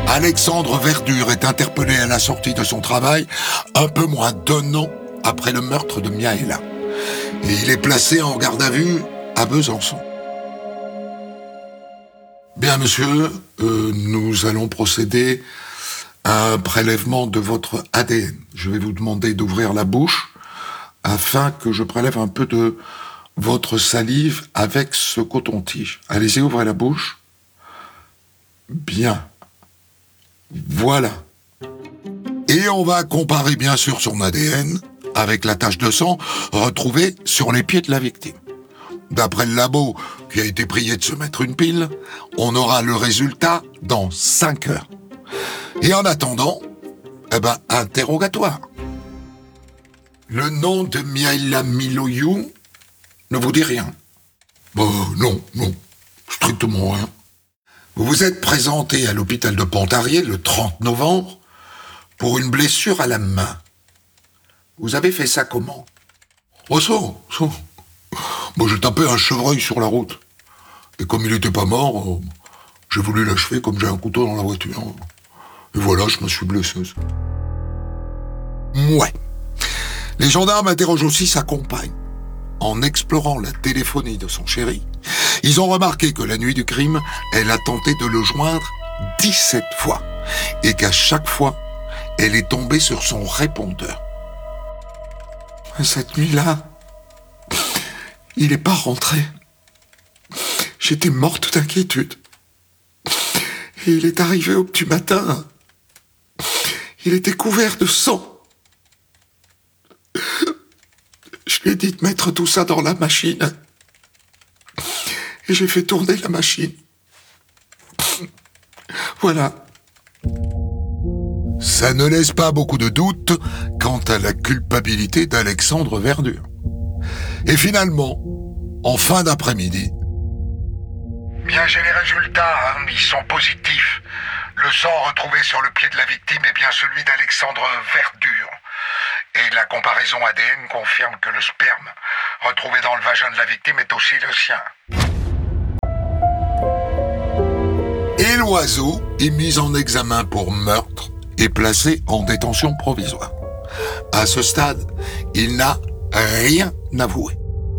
Alexandre Verdure est interpellé à la sortie de son travail un peu moins d'1 an après le meurtre de Miaëla. Et il est placé en garde à vue à Besançon. Bien, monsieur, nous allons procéder à un prélèvement de votre ADN. Je vais vous demander d'ouvrir la bouche afin que je prélève un peu de votre salive avec ce coton-tige. Allez-y, ouvrez la bouche. Bien. Voilà. Et on va comparer bien sûr son ADN avec la tache de sang retrouvée sur les pieds de la victime. D'après le labo qui a été prié de se mettre une pile, on aura le résultat dans 5 heures. Et en attendant, interrogatoire. Le nom de Miaëla Miloyou ne vous dit rien? Non, strictement rien. Vous vous êtes présenté à l'hôpital de Pontarlier le 30 novembre pour une blessure à la main. Vous avez fait ça comment? J'ai tapé un chevreuil sur la route. Et comme il n'était pas mort, j'ai voulu l'achever comme j'ai un couteau dans la voiture. Et voilà, je me suis blessé. Ouais. Les gendarmes interrogent aussi sa compagne. En explorant la téléphonie de son chéri, ils ont remarqué que la nuit du crime, elle a tenté de le joindre 17 fois. Et qu'à chaque fois, elle est tombée sur son répondeur. Cette nuit-là, il n'est pas rentré. J'étais morte d'inquiétude. Et il est arrivé au petit matin. Il était couvert de sang. Je lui ai dit de mettre tout ça dans la machine. Et j'ai fait tourner la machine. Voilà. Ça ne laisse pas beaucoup de doute quant à la culpabilité d'Alexandre Verdure. Et finalement, en fin d'après-midi... Bien, j'ai les résultats, ils sont positifs. Le sang retrouvé sur le pied de la victime est bien celui d'Alexandre Verdure. Et la comparaison ADN confirme que le sperme retrouvé dans le vagin de la victime est aussi le sien. Et l'oiseau est mis en examen pour meurtre et placé en détention provisoire. À ce stade, il n'a rien avoué.